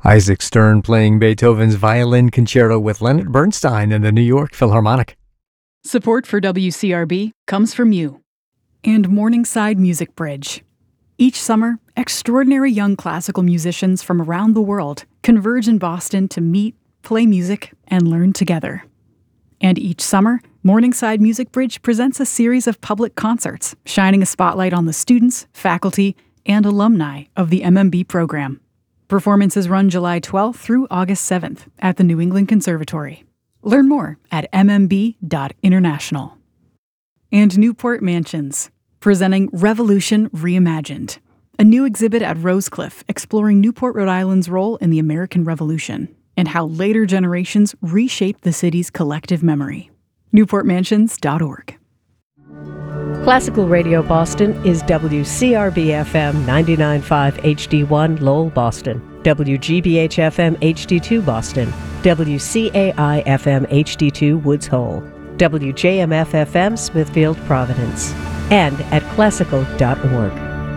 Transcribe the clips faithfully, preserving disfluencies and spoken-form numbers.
Isaac Stern playing Beethoven's Violin Concerto with Leonard Bernstein and the New York Philharmonic. Support for W C R B comes from you and Morningside Music Bridge. Each summer, extraordinary young classical musicians from around the world converge in Boston to meet, play music, and learn together. And each summer, Morningside Music Bridge presents a series of public concerts, shining a spotlight on the students, faculty, and alumni of the M M B program. Performances run July twelfth through August seventh at the New England Conservatory. Learn more at m m b dot international. And Newport Mansions, presenting Revolution Reimagined, a new exhibit at Rosecliff exploring Newport, Rhode Island's role in the American Revolution and how later generations reshaped the city's collective memory. newport mansions dot org. Classical Radio Boston is W C R B F M ninety-nine point five H D one Lowell, Boston, W G B H F M H D two Boston, W C A I F M H D two Woods Hole, W J M F F M Smithfield, Providence, and at classical dot org.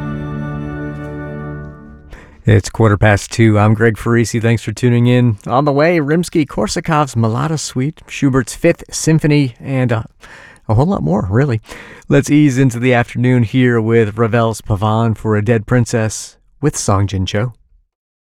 It's quarter past two. I'm Greg Farisi. Thanks for tuning in. On the way, Rimsky-Korsakov's Malata Suite, Schubert's Fifth Symphony, and uh, a whole lot more, really. Let's ease into the afternoon here with Ravel's Pavane for a Dead Princess with Song Jin Cho.